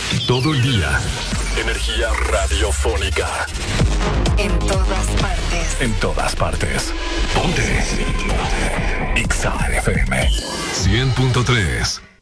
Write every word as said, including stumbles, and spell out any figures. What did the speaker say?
Todo el día. Energía radiofónica. En todas partes. En todas partes. Ponte. Ponte. X A F M. cien punto tres.